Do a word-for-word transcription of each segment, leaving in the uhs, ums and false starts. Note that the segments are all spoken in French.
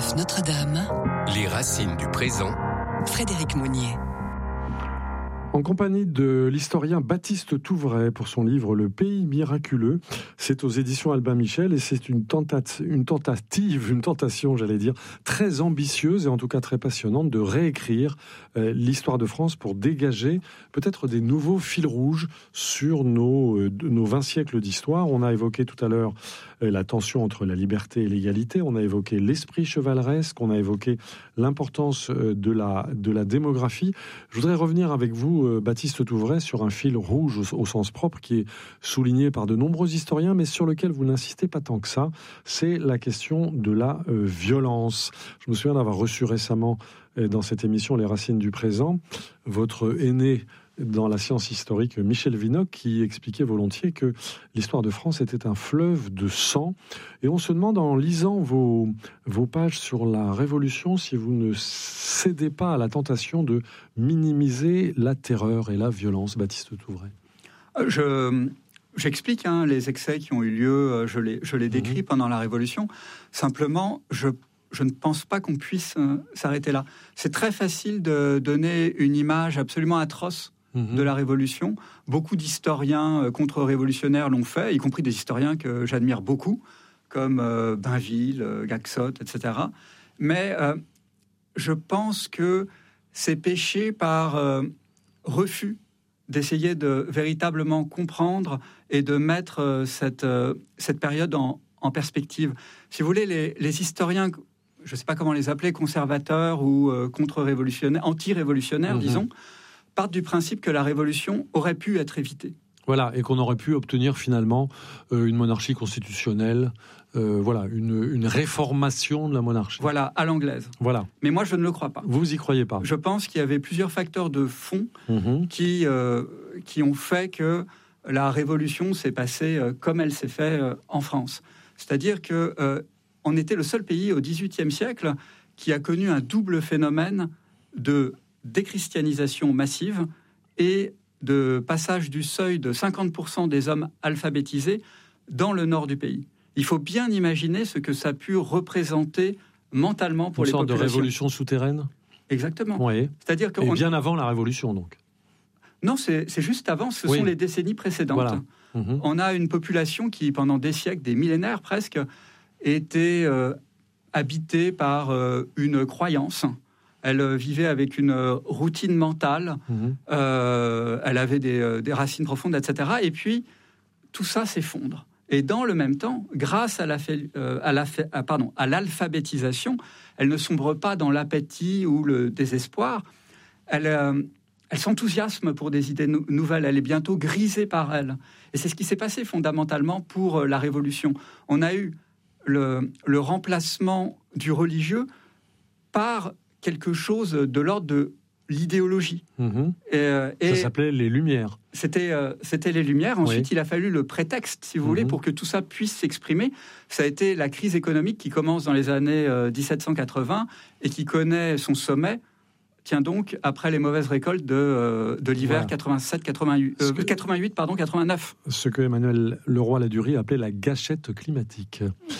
Neuf Notre-Dame. Les racines du présent. Frédéric Mounier. En compagnie de l'historien Baptiste Touvray pour son livre « Le pays miraculeux ». C'est aux éditions Albin Michel et c'est une, tentat- une tentative, une tentation, j'allais dire, très ambitieuse et en tout cas très passionnante de réécrire euh, l'histoire de France pour dégager peut-être des nouveaux fils rouges sur nos, euh, nos vingt siècles d'histoire. On a évoqué tout à l'heure euh, la tension entre la liberté et l'égalité, on a évoqué l'esprit chevaleresque, on a évoqué l'importance euh, de, la, de la démographie. Je voudrais revenir avec vous, Baptiste Touvray, sur un fil rouge au, au sens propre qui est souligné par de nombreux historiens, mais sur lequel vous n'insistez pas tant que ça, c'est la question de la euh, violence. Je me souviens d'avoir reçu récemment euh, dans cette émission Les Racines du présent, votre aîné dans la science historique, Michel Vinocq, qui expliquait volontiers que l'histoire de France était un fleuve de sang. Et on se demande, en lisant vos, vos pages sur la Révolution, si vous ne cédez pas à la tentation de minimiser la terreur et la violence. Baptiste Touvray. Je, j'explique hein, les excès qui ont eu lieu, je les, je les décris mmh. pendant la Révolution. Simplement, je Je ne pense pas qu'on puisse euh, s'arrêter là. C'est très facile de donner une image absolument atroce mmh. de la Révolution. Beaucoup d'historiens euh, contre-révolutionnaires l'ont fait, y compris des historiens que j'admire beaucoup, comme euh, Bainville, euh, Gaxot, et cetera. Mais euh, je pense que c'est péché par euh, refus d'essayer de véritablement comprendre et de mettre euh, cette, euh, cette période en, en perspective. Si vous voulez, les, les historiens... je ne sais pas comment les appeler, conservateurs ou euh, contre-révolutionnaires, anti-révolutionnaires, mmh. disons, partent du principe que la révolution aurait pu être évitée. Voilà, et qu'on aurait pu obtenir finalement euh, une monarchie constitutionnelle, euh, voilà, une, une réformation de la monarchie. Voilà, à l'anglaise. Voilà. Mais moi, je ne le crois pas. Vous y croyez pas? Je pense qu'il y avait plusieurs facteurs de fond mmh. qui, euh, qui ont fait que la révolution s'est passée euh, comme elle s'est faite euh, en France. C'est-à-dire que... Euh, on était le seul pays au dix-huitième siècle qui a connu un double phénomène de déchristianisation massive et de passage du seuil de cinquante pour cent des hommes alphabétisés dans le nord du pays. Il faut bien imaginer ce que ça a pu représenter mentalement pour Une les sorte populations. De révolution souterraine. Exactement. Oui. C'est-à-dire que et on... bien avant la révolution, donc. Non, c'est, c'est juste avant. Ce oui. sont les décennies précédentes. Voilà. Mmh. On a une population qui, pendant des siècles, des millénaires presque, était euh, habitée par euh, une croyance. Elle euh, vivait avec une euh, routine mentale. Mmh. Euh, elle avait des, euh, des racines profondes, et cetera. Et puis, tout ça s'effondre. Et dans le même temps, grâce à, la, euh, à, la, à, pardon, à l'alphabétisation, elle ne sombre pas dans l'appétit ou le désespoir. Elle, euh, elle s'enthousiasme pour des idées nou- nouvelles. Elle est bientôt grisée par elle. Et c'est ce qui s'est passé fondamentalement pour euh, la Révolution. On a eu Le, le remplacement du religieux par quelque chose de l'ordre de l'idéologie. Mmh. Et, et ça s'appelait les Lumières. C'était, euh, c'était les Lumières. Ensuite, oui. il a fallu le prétexte, si vous mmh. voulez, pour que tout ça puisse s'exprimer. Ça a été la crise économique qui commence dans les années euh, dix-sept cent quatre-vingts et qui connaît son sommet, tient donc après les mauvaises récoltes de, euh, de l'hiver voilà. quatre-vingt-sept quatre-vingt-huit, euh, que, quatre-vingt-huit, pardon, quatre-vingt-neuf. Ce que Emmanuel Leroy-Ladurie appelait la gâchette climatique.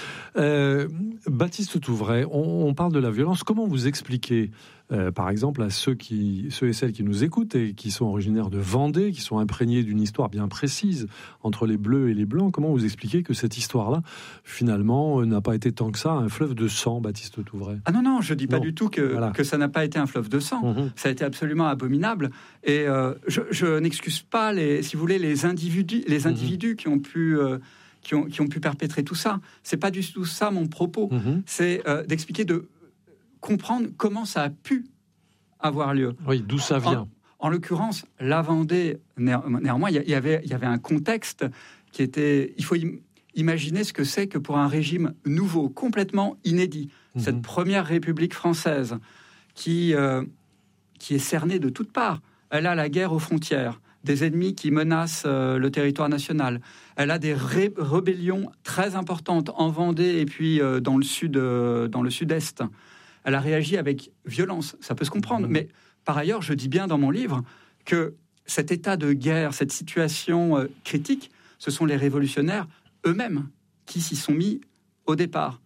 Euh, Baptiste Touvray, on, on parle de la violence. Comment vous expliquez, euh, par exemple, à ceux, qui, ceux et celles qui nous écoutent et qui sont originaires de Vendée, qui sont imprégnés d'une histoire bien précise entre les Bleus et les Blancs, comment vous expliquez que cette histoire-là, finalement, euh, n'a pas été tant que ça un fleuve de sang, Baptiste Touvray? Ah non, non, je ne dis pas non. du tout que, voilà. que ça n'a pas été un fleuve de sang. Mmh. Ça a été absolument abominable. Et euh, je, je n'excuse pas, les, si vous voulez, les individus, les individus mmh. qui ont pu... Euh, Qui ont, qui ont pu perpétrer tout ça. C'est pas du tout ça mon propos. Mmh. C'est euh, d'expliquer, de comprendre comment ça a pu avoir lieu. Oui, d'où ça vient. En, en l'occurrence, la Vendée, néa- néanmoins, il y, y avait, il y avait un contexte qui était... Il faut im- imaginer ce que c'est que pour un régime nouveau, complètement inédit, mmh. cette première République française qui, euh, qui est cernée de toutes parts. Elle a la guerre aux frontières, des ennemis qui menacent euh, le territoire national. Elle a des ré- rébellions très importantes en Vendée et puis euh, dans le sud, euh, dans le sud-est. Elle a réagi avec violence, ça peut se comprendre. Mmh. Mais par ailleurs, je dis bien dans mon livre que cet état de guerre, cette situation euh, critique, ce sont les révolutionnaires eux-mêmes qui s'y sont mis au départ.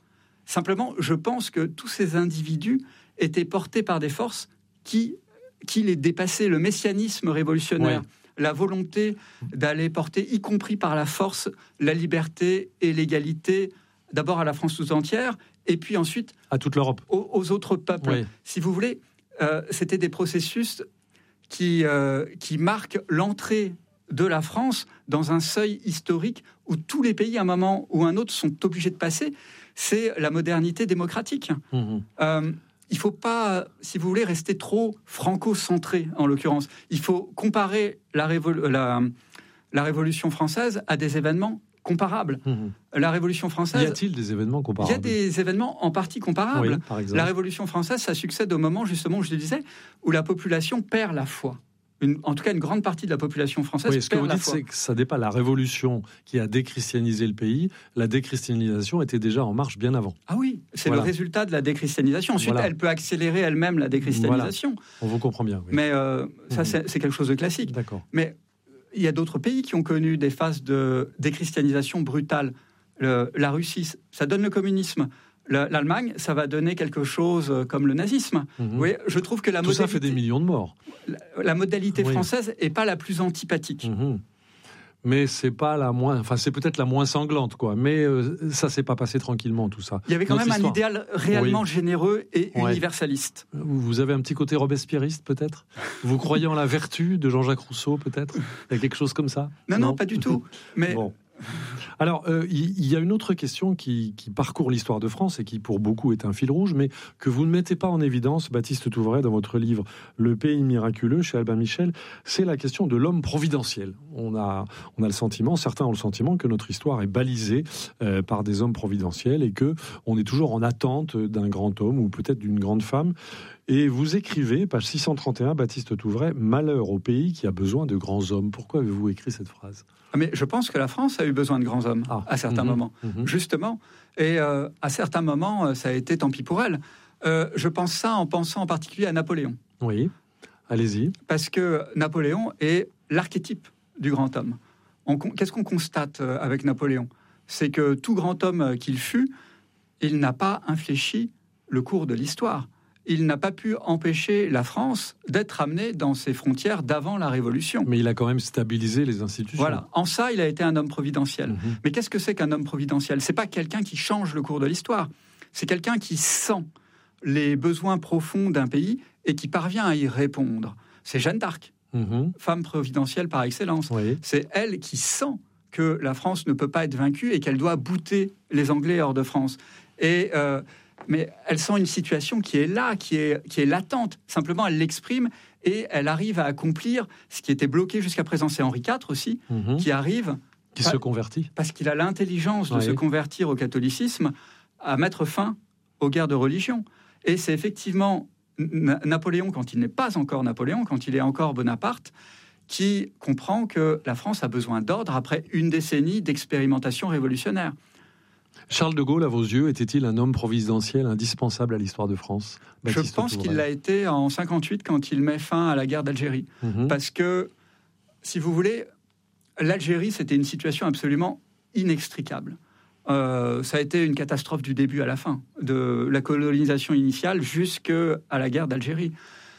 Simplement, je pense que tous ces individus étaient portés par des forces qui, qui les dépassaient. Le messianisme révolutionnaire, oui. La volonté d'aller porter, y compris par la force, la liberté et l'égalité, d'abord à la France tout entière, et puis ensuite à toute l'Europe, aux, aux autres peuples. Oui. Si vous voulez, euh, c'était des processus qui, euh, qui marquent l'entrée de la France dans un seuil historique où tous les pays, à un moment ou un autre, sont obligés de passer. C'est la modernité démocratique. Mmh. Euh, il ne faut pas, si vous voulez, rester trop franco-centré, en l'occurrence. Il faut comparer la, révol- la, la Révolution française à des événements comparables. Mmh. La Révolution française... Y a-t-il des événements comparables ? Il y a des événements en partie comparables. Oui, par exemple. La Révolution française, ça succède au moment, justement, où je le disais, où la population perd la foi. Une, en tout cas, une grande partie de la population française oui, ce perd que vous la dites, foi. c'est que ça n'est pas la Révolution qui a déchristianisé le pays. La déchristianisation était déjà en marche bien avant. Ah oui, c'est voilà. le résultat de la déchristianisation. Ensuite, voilà. Elle peut accélérer elle-même la déchristianisation. Voilà. On vous comprend bien. Oui. Mais euh, ça, mmh. c'est, c'est quelque chose de classique. D'accord. Mais il y a d'autres pays qui ont connu des phases de déchristianisation brutale. Le, la Russie, ça donne le communisme. L'Allemagne, ça va donner quelque chose comme le nazisme. Mmh. Vous voyez, je trouve que la Tout modalité, ça fait des millions de morts. La, la modalité oui. française n'est pas la plus antipathique. Mmh. Mais c'est pas la moins, enfin c'est peut-être la moins sanglante, quoi. Mais euh, ça s'est pas passé tranquillement, tout ça. Il y avait quand Notre même histoire. un idéal réellement oui. généreux et ouais. universaliste. Vous avez un petit côté robespierriste, peut-être ? Vous croyez en la vertu de Jean-Jacques Rousseau, peut-être ? Il y a quelque chose comme ça ? Non, non, non pas du tout. Mais bon. Alors, il euh, y, y a une autre question qui, qui parcourt l'histoire de France et qui, pour beaucoup, est un fil rouge, mais que vous ne mettez pas en évidence, Baptiste Touvray, dans votre livre « Le pays miraculeux » chez Albin Michel, c'est la question de l'homme providentiel. On a, on a le sentiment, certains ont le sentiment que notre histoire est balisée euh, par des hommes providentiels et que on est toujours en attente d'un grand homme ou peut-être d'une grande femme. Et vous écrivez, page six cent trente et un, Baptiste Touvray, « Malheur au pays qui a besoin de grands hommes ». Pourquoi avez-vous écrit cette phrase ? Mais je pense que la France a eu besoin de grands hommes ah, à certains mmh, moments, mmh. justement. Et euh, à certains moments, ça a été tant pis pour elle. Euh, je pense ça en pensant en particulier à Napoléon. Oui, allez-y. Parce que Napoléon est l'archétype du grand homme. On, qu'est-ce qu'on constate avec Napoléon ? C'est que tout grand homme qu'il fut, il n'a pas infléchi le cours de l'histoire. Il n'a pas pu empêcher la France d'être amenée dans ses frontières d'avant la Révolution. Mais il a quand même stabilisé les institutions. Voilà. En ça, il a été un homme providentiel. Mmh. Mais qu'est-ce que c'est qu'un homme providentiel ? C'est pas quelqu'un qui change le cours de l'histoire. C'est quelqu'un qui sent les besoins profonds d'un pays et qui parvient à y répondre. C'est Jeanne d'Arc, mmh. femme providentielle par excellence. Oui. C'est elle qui sent que la France ne peut pas être vaincue et qu'elle doit bouter les Anglais hors de France. Et... Euh, mais elle sent une situation qui est là, qui est, qui est latente. Simplement, elle l'exprime et elle arrive à accomplir ce qui était bloqué jusqu'à présent. C'est Henri quatre aussi, mmh. qui arrive... Qui pas, se convertit. Parce qu'il a l'intelligence de oui. se convertir au catholicisme, à mettre fin aux guerres de religion. Et c'est effectivement N- Napoléon, quand il n'est pas encore Napoléon, quand il est encore Bonaparte, qui comprend que la France a besoin d'ordre après une décennie d'expérimentation révolutionnaire. Charles de Gaulle, à vos yeux, était-il un homme providentiel indispensable à l'histoire de France ? Baptiste Je pense Touvray. Qu'il l'a été en cinquante-huit quand il met fin à la guerre d'Algérie. Mmh. Parce que, si vous voulez, l'Algérie, c'était une situation absolument inextricable. Euh, ça a été une catastrophe du début à la fin, de la colonisation initiale jusqu'à la guerre d'Algérie.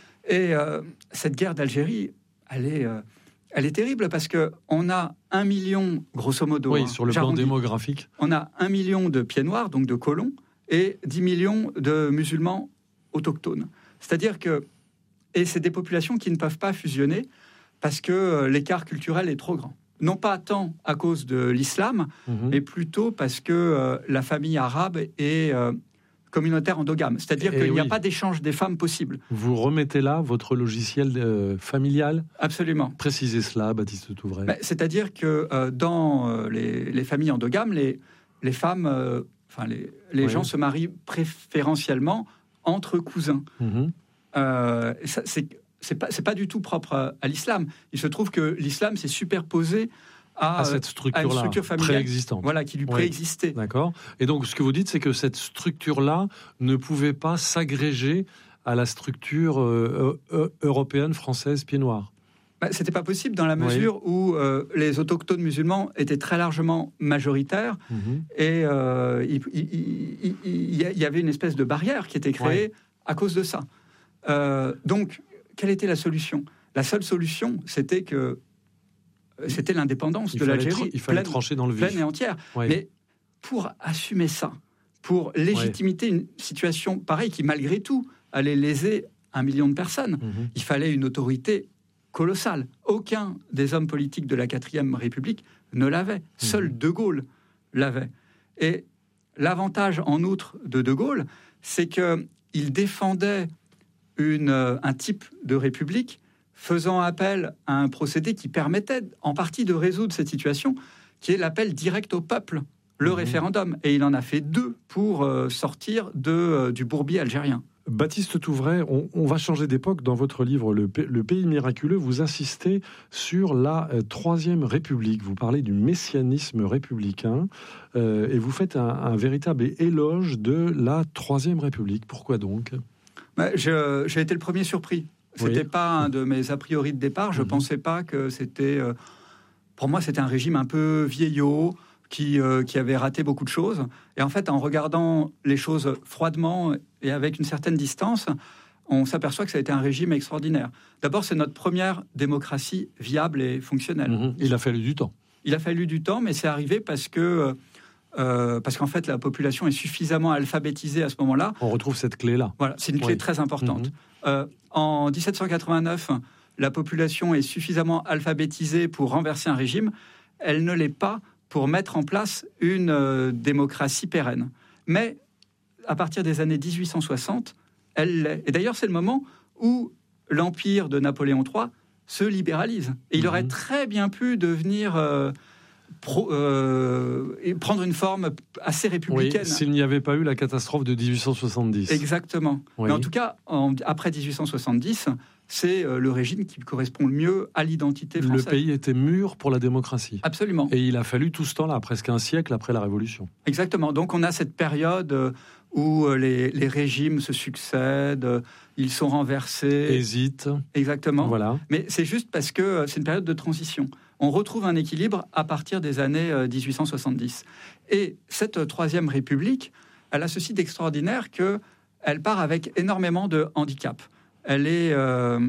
Et euh, cette guerre d'Algérie, elle est... Euh, Elle est terrible parce qu'on a un million, grosso modo... Oui, hein, sur le plan démographique. On a un million de pieds noirs, donc de colons, et dix millions de musulmans autochtones. C'est-à-dire que... Et c'est des populations qui ne peuvent pas fusionner parce que l'écart culturel est trop grand. Non pas tant à cause de l'islam, mmh. mais plutôt parce que euh, la famille arabe est... Euh, communautaire endogame, c'est-à-dire et qu'il oui. n'y a pas d'échange des femmes possible. Vous remettez là votre logiciel euh, familial ? Absolument. Précisez cela, Baptiste Touvray. Ben, c'est-à-dire que euh, dans euh, les, les familles endogames, les, les femmes, euh, enfin les, les oui. gens se marient préférentiellement entre cousins. Mm-hmm. Euh, ça, c'est, c'est, pas, c'est pas du tout propre à l'islam. Il se trouve que l'islam s'est superposé À, à cette structure-là, à une structure familiale préexistante. Voilà, qui lui oui. préexistait. D'accord. Et donc, ce que vous dites, c'est que cette structure-là ne pouvait pas s'agréger à la structure euh, euh, européenne, française, pied noir. Bah, c'était pas possible dans la mesure oui. où euh, les autochtones musulmans étaient très largement majoritaires mmh. et euh, il, il, il, il y avait une espèce de barrière qui était créée oui. à cause de ça. Euh, donc, quelle était la solution ? La seule solution, c'était que c'était l'indépendance il de l'Algérie. Tra- il fallait pleine, trancher dans le vif. Pleine et entière. Oui. Mais pour assumer ça, pour légitimer oui. une situation pareille qui, malgré tout, allait léser un million de personnes, mmh. il fallait une autorité colossal. Aucun des hommes politiques de la quatrième République ne l'avait. Seul De Gaulle l'avait. Et l'avantage, en outre, de De Gaulle, c'est qu'il défendait une, un type de république faisant appel à un procédé qui permettait en partie de résoudre cette situation, qui est l'appel direct au peuple, le mmh. référendum. Et il en a fait deux pour euh, sortir de, euh, du bourbier algérien. Baptiste Touvret, on, on va changer d'époque. Dans votre livre, Le, le pays miraculeux, vous insistez sur la euh, Troisième République. Vous parlez du messianisme républicain euh, et vous faites un, un véritable éloge de la Troisième République. Pourquoi donc ? bah, je, J'ai été le premier surpris. C'était oui. pas un de mes a priori de départ. Je mmh. pensais pas que c'était... Euh, pour moi, c'était un régime un peu vieillot, Qui, euh, qui avait raté beaucoup de choses. Et en fait, en regardant les choses froidement et avec une certaine distance, on s'aperçoit que ça a été un régime extraordinaire. D'abord, c'est notre première démocratie viable et fonctionnelle. Mmh. Il a fallu du temps. Il a fallu du temps, mais c'est arrivé parce que... Euh, parce qu'en fait, la population est suffisamment alphabétisée à ce moment-là. On retrouve cette clé-là. Voilà, c'est une clé oui. très importante. Mmh. Euh, en dix-sept cent quatre-vingt-neuf, la population est suffisamment alphabétisée pour renverser un régime. Elle ne l'est pas pour mettre en place une euh, démocratie pérenne. Mais à partir des années dix-huit cent soixante, elle l'est. Et d'ailleurs, c'est le moment où l'empire de Napoléon trois se libéralise. Et il mmh. aurait très bien pu devenir... Euh, Pro, euh, et prendre une forme assez républicaine. Oui, s'il n'y avait pas eu la catastrophe de dix-huit cent soixante-dix. Exactement. Oui. Mais en tout cas, en, après dix-huit cent soixante-dix, c'est euh, le régime qui correspond le mieux à l'identité française. Le pays était mûr pour la démocratie. Absolument. Et il a fallu tout ce temps-là, presque un siècle après la Révolution. Exactement. Donc on a cette période où les, les régimes se succèdent, ils sont renversés. Hésitent. Exactement. Voilà. Mais c'est juste parce que c'est une période de transition. On retrouve un équilibre à partir des années dix-huit cent soixante-dix. Et cette Troisième République, elle a ceci d'extraordinaire qu'elle part avec énormément de handicaps. Elle, est, euh,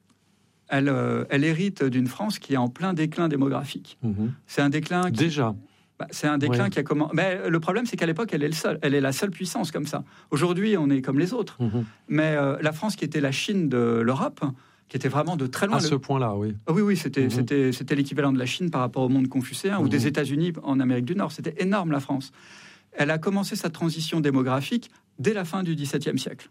elle, euh, elle hérite d'une France qui est en plein déclin démographique. Mmh. C'est un déclin... Qui, Déjà bah, C'est un déclin oui. qui a commencé... Mais le problème, c'est qu'à l'époque, elle est, le seul, elle est la seule puissance comme ça. Aujourd'hui, on est comme les autres. Mmh. Mais euh, la France, qui était la Chine de l'Europe... qui était vraiment de très loin. À ce le... point-là, oui. Ah oui, oui, c'était, mmh. c'était, c'était l'équivalent de la Chine par rapport au monde confucéen mmh. ou des États-Unis en Amérique du Nord. C'était énorme, la France. Elle a commencé sa transition démographique dès la fin du dix-septième siècle.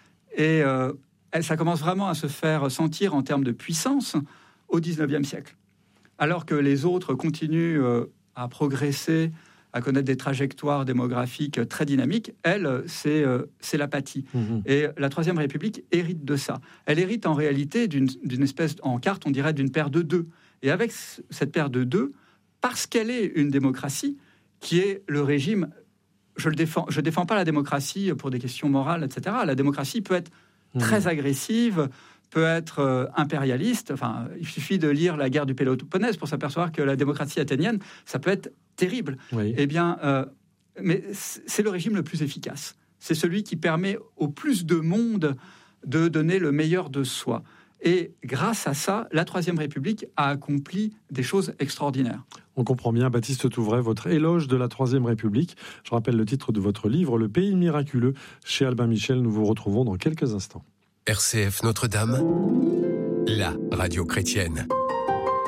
Et euh, elle, ça commence vraiment à se faire sentir en termes de puissance au dix-neuvième siècle. Alors que les autres continuent euh, à progresser, à connaître des trajectoires démographiques très dynamiques, elle, c'est, euh, c'est l'apathie. Mmh. Et la Troisième République hérite de ça. Elle hérite en réalité d'une, d'une espèce, en carte, on dirait, d'une paire de deux. Et avec cette paire de deux, parce qu'elle est une démocratie, qui est le régime... Je ne défends, je défends pas la démocratie pour des questions morales, et cetera. La démocratie peut être mmh. très agressive, peut être euh, impérialiste. Enfin, il suffit de lire la guerre du Péloponnèse pour s'apercevoir que la démocratie athénienne, ça peut être terrible. Oui. Eh bien, euh, mais c'est le régime le plus efficace. C'est celui qui permet au plus de monde de donner le meilleur de soi. Et grâce à ça, la Troisième République a accompli des choses extraordinaires. On comprend bien, Baptiste Touvret, votre éloge de la Troisième République. Je rappelle le titre de votre livre, Le pays miraculeux, chez Albin Michel. Nous vous retrouvons dans quelques instants. R C F Notre-Dame, la radio chrétienne.